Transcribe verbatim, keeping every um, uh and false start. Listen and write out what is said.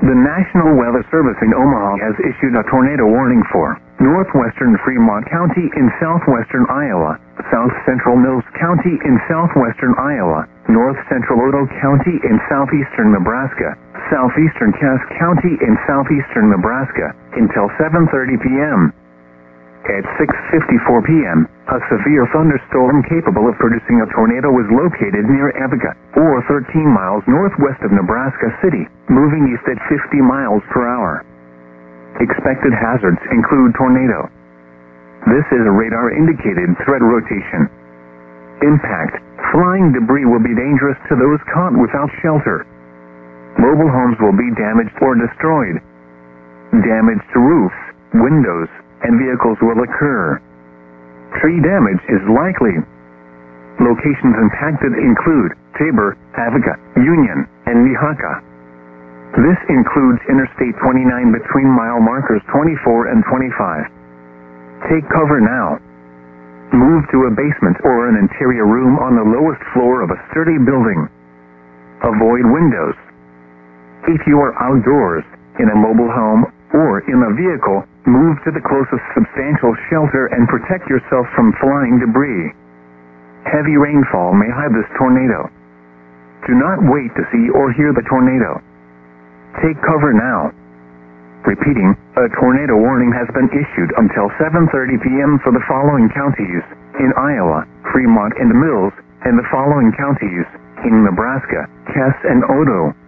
The National Weather Service in Omaha has issued a tornado warning for northwestern Fremont County in southwestern Iowa, south central Mills County in southwestern Iowa, north central Otoe County in southeastern Nebraska, southeastern Cass County in southeastern Nebraska, until seven thirty p.m. At six fifty-four p.m., a severe thunderstorm capable of producing a tornado was located near Abaga, or thirteen miles northwest of Nebraska City, moving east at fifty miles per hour. Expected hazards include tornado. This is a radar-indicated threat rotation. Impact: flying debris will be dangerous to those caught without shelter. Mobile homes will be damaged or destroyed. Damage to roofs, windows, and vehicles will occur. Tree damage is likely. Locations impacted include Tabor, Abaga, Union, and Nehaka. This includes Interstate twenty-nine between mile markers twenty-four and twenty-five. Take cover now. Move to a basement or an interior room on the lowest floor of a sturdy building. Avoid windows. If you are outdoors, in a mobile home, or in a vehicle, move to the closest substantial shelter and protect yourself from flying debris. Heavy rainfall may hide this tornado. Do not wait to see or hear the tornado. Take cover now. Repeating, a tornado warning has been issued until seven thirty p.m. for the following counties in Iowa, Fremont and Mills, and the following counties in Nebraska, Cass and Otoe.